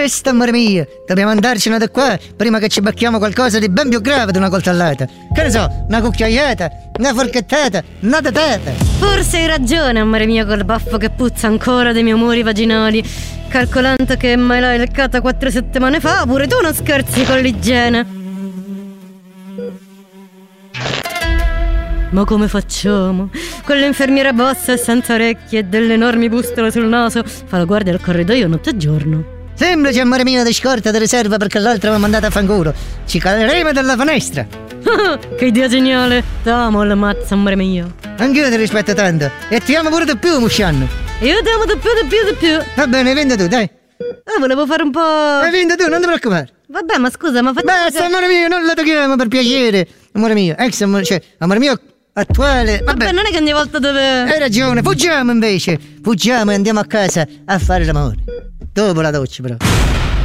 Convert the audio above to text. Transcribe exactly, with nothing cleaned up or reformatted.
Presto, amore mio, dobbiamo andarcene da qua prima che ci becchiamo qualcosa di ben più grave di una coltellata. Che ne so, una cucchiaiata, una forchettata, una tetata. Forse hai ragione, amore mio, col baffo che puzza ancora dei miei muri vaginali. Calcolando che me l'hai leccata quattro settimane fa, pure tu non scherzi con l'igiene. Ma come facciamo? Quell'infermiera bassa e senza orecchie e delle enormi bustole sul naso fa la guardia al corridoio notte e giorno. Semplice, amore mio, di scorta di riserva perché l'altra mi ha mandato a fanculo. Ci caleremo dalla finestra. Che idea geniale! T'amo la mazza, amore mio. Anch'io ti rispetto tanto. E ti amo pure di più, Musciano. Io ti amo di più, di più, di più. Va bene, vinto tu, dai. Ah, volevo fare un po'... Hai vinto tu, non ti preoccupare. Vabbè, ma scusa, ma facciamo... Basta, amore mio, non la tocchiamo per piacere. Amore mio, ex amore, cioè, amore mio attuale. Vabbè, Vabbè, non è che ogni volta dove... hai ragione, fuggiamo invece. Fuggiamo e andiamo a casa a fare l'amore. Dopo la doccia, però.